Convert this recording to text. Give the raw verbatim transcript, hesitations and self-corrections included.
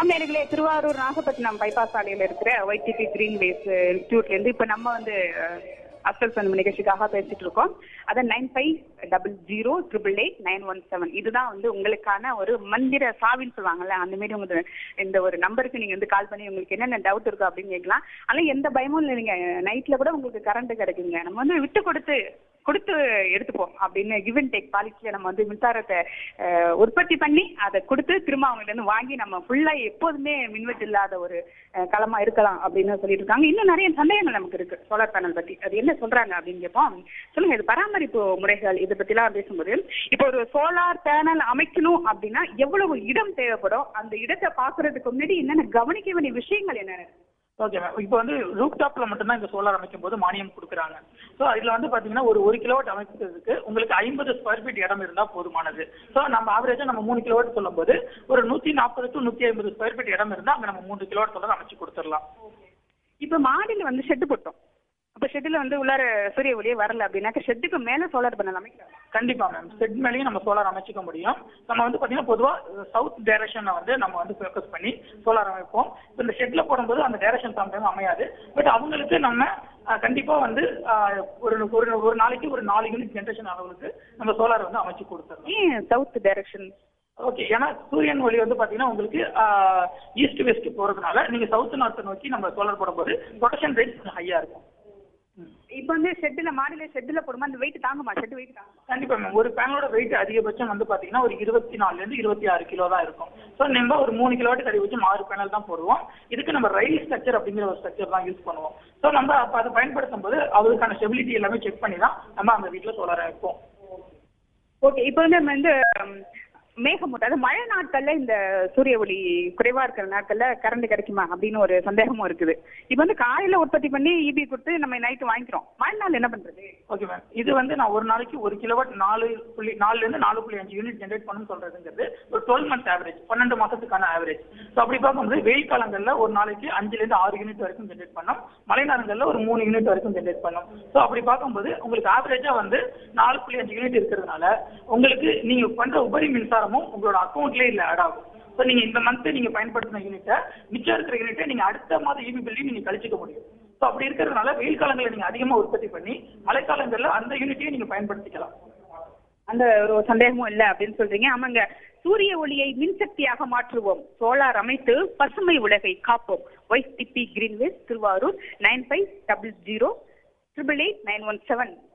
நேயர்களே, திருவாரூர் நாகப்பட்டினம் பைபாஸ் சாலையில இருக்கிற ஒய்டிபி கிரீன் வேஸ் இன்ஸ்டியூட்ல இருந்து இப்ப நம்ம வந்து அஸ்டல் சன் நிகழ்ச்சிக்காக பேசிட்டு இருக்கோம். அதான் nine five double zero triple eight nine one seven இதுதான் வந்து உங்களுக்கான ஒரு மந்திர சாவின்னு சொல்லுவாங்கல்ல, அந்த மாதிரி உங்களுக்கு இந்த ஒரு நம்பருக்கு நீங்க வந்து கால் பண்ணி உங்களுக்கு என்னென்ன டவுட் இருக்கு அப்படின்னு கேட்கலாம். ஆனா எந்த பயமும் இல்லை, நீங்க நைட்ல கூட உங்களுக்கு கரண்ட் கிடைக்குங்க. நம்ம வந்து விட்டு கொடுத்து கொடுத்து எடுத்துப்போம் அப்படின்னு கிவ் அண்ட் டேக் பாலிசியில நம்ம வந்து மின்சாரத்தை உற்பத்தி பண்ணி அதை கொடுத்து திரும்ப அவங்கள்ட்ட இருந்து வாங்கி நம்ம ஃபுல்லா எப்போதுமே மின்வெட்டு இல்லாத ஒரு களமா இருக்கலாம் அப்படின்னு சொல்லிட்டு இருக்காங்க. இன்னும் நிறைய சந்தேகங்கள் நமக்கு இருக்கு சோலார் பேனல் பத்தி. அது என்ன சொல்றாங்க அப்படின்னு கேட்போம். சொல்லுங்க, இது பராமரிப்பு முறைகள் இதை பத்தி எல்லாம் பேசும்போது, இப்போ ஒரு சோலார் பேனல் அமைக்கணும் அப்படின்னா எவ்வளவு இடம் தேவைப்படும், அந்த இடத்தை பாக்குறதுக்கு முன்னாடி என்னென்ன கவனிக்க வேண்டிய விஷயங்கள் என்னென்ன? ஓகே மேம், இப்போ வந்து ரூப் டாப்ல மட்டும்தான் இந்த சோலார் அமைக்கும் போது மானியம் கொடுக்குறாங்க. ஸோ இதுல வந்து பாத்தீங்கன்னா ஒரு ஒரு கிலோவாட் அமைக்கிறதுக்கு உங்களுக்கு ஐம்பது ஸ்கொயர் ஃபீட் இடம் இருந்தா போதுமானது. ஸோ நம்ம ஆவரேஜா நம்ம மூணு கிலோவாட் சொல்லும் போது ஒரு நூத்தி நாற்பது டு நூத்தி ஐம்பது ஸ்கொயர் ஃபீட் இடம் இருந்தா அங்க நம்ம மூணு கிலோவாட் சோலார் அமைச்சு கொடுத்துடலாம். இப்போ மாடியில் வந்து ஷெட்டு போட்டோம், அப்போ ஷெட்டில் வந்து உள்ளார சூரிய ஒளியே வரல அப்படின்னாக்க ஷெட்டுக்கு மேலே சோலார் பேனல் அமைக்கலாம். கண்டிப்பா மேம், ஷெட் மேலேயும் நம்ம சோலார் அமைச்சிக்க முடியும். நம்ம வந்து பாத்தீங்கன்னா பொதுவாக சவுத் டைரக்ஷனை வந்து நம்ம வந்து ஃபோக்கஸ் பண்ணி சோலார் அமைப்போம். இப்போ இந்த ஷெட்ல போடும்போது அந்த டைரக்ஷன் சம்டைம் அமையாது. பட் அவங்களுக்கு நம்ம கண்டிப்பா வந்து ஒரு ஒரு நாளைக்கு ஒரு நாலு யூனிட் ஜென்ரேஷன் அளவுக்கு நம்ம சோலார் வந்து அமைச்சு கொடுத்துருவோம். ஏன் சவுத் டைரக்ஷன்? ஓகே, ஏன்னா சூரியன் ஒளி வந்து பாத்தீங்கன்னா உங்களுக்கு ஈஸ்ட் வெஸ்ட் போறதுனால நீங்க சவுத் நார்த் நோக்கி நம்ம சோலார் போடும்போது ப்ரொடக்ஷன் ரேட் கொஞ்சம் ஹையா இருக்கும். இப்போ வந்து ஷெட்டில் மாடியில ஷெட்டில் போடுமா அந்த வெயிட் தாங்குமா? ஷெட் வெயிட் தாங்குமா? கண்டிப்பா மேம், ஒரு பேனலோட வெயிட் அதிகபட்சம் வந்து பாத்தீங்கன்னா ஒரு இருபத்தி நாலுல இருந்து இருபத்தி ஆறு கிலோ தான் இருக்கும். ஸோ நம்ம ஒரு மூணு கிலோவாட் அதிகபட்சம் ஆறு பேனல் தான் போடுவோம். இதுக்கு நம்ம ரயில் ஸ்ட்ரக்சர் அப்படிங்கிற ஒரு ஸ்ட்ரக்சர் தான் யூஸ் பண்ணுவோம். ஸோ நம்ம அப்போ அதை பயன்படுத்தும் போது அவருக்கான ஸ்டெபிலிட்டி எல்லாமே செக் பண்ணி தான் நம்ம அந்த வீட்டில் சோலார் வைப்போம். ஓகே, இப்போ வந்து நம்ம வந்து மேகமூட்டம், அது மழை நாட்கள்ல இந்த சூரிய ஒளி குறைவா இருக்கிற நாட்கள்ல கரண்ட் கிடைக்குமா அப்படின்னு ஒரு சந்தேகமும் இருக்குது. இப்போ வந்து காலையில உற்பத்தி பண்ணி இபி கொடுத்து நம்ம நைட்டு வாங்கிக்கிறோம், மழை நாள் என்ன பண்றது? ஓகே மேம், இது வந்து நான் ஒரு நாளைக்கு ஒரு கிலோவாட் நாலு புள்ளி நாலுல இருந்து நாலு புள்ளி அஞ்சு யூனிட் ஜென்ரேட் பண்ணணும்னு சொல்றதுங்கிறது ஒரு டுவெல் மந்த்ஸ் ஆவரேஜ், பன்னெண்டு மாசத்துக்கான ஆவரேஜ். ஸோ அப்படி பார்க்கும்போது வெயில் காலங்கள்ல ஒரு நாளைக்கு அஞ்சுல இருந்து ஆறு யூனிட் வரைக்கும் ஜென்ரேட் பண்ணோம், மழை நேரங்கள்ல ஒரு மூணு யூனிட் வரைக்கும் ஜென்ரேட் பண்ணோம். ஸோ அப்படி பார்க்கும்போது உங்களுக்கு ஆவரேஜா வந்து நாலு புள்ளி அஞ்சு யூனிட் இருக்கிறதுனால உங்களுக்கு நீங்க பண்ற உபரி மின்சாரமும் உங்களோட அக்கௌண்ட்லேயே இல்லை ஆட் ஆகும். ஸோ நீங்க இந்த மந்த் நீங்க பயன்படுத்தின யூனிட்டை மிச்சம் இருக்கிற யூனிட்டை நீங்க அடுத்த மாதம் இபி பில்லையும் நீங்க கழிச்சிக்க முடியும். ஸோ அப்படி இருக்கிறதுனால வெயில் காலங்களில் நீங்க அதிகமா உற்பத்தி பண்ணி மழைக்காலங்களில் அந்த யூனிட்டையும் நீங்க பயன்படுத்திக்கலாம். அந்த ஒரு சந்தேகமும் இல்லை அப்படின்னு சொல்றீங்க. ஆமாங்க, சூரிய ஒளியை மின்சக்தியாக மாற்றுவோம், சோலார் அமைத்து பசுமை உலகை காப்போம். YDP Greenways Thiruvarur nine five double zero triple eight nine one seven